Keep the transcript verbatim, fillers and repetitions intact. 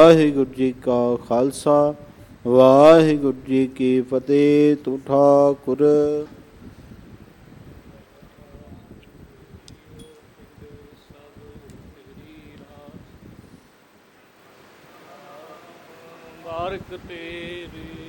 ਵਾਹਿਗੁਰੂ ਜੀ ਕਾ ਖਾਲਸਾ ਵਾਹਿਗੁਰੂ ਜੀ ਕੀ ਫਤਿਹ। ਤੂੰ ਠਾਕੁਰ। ਬਾਰਕ ਤੇਰੀ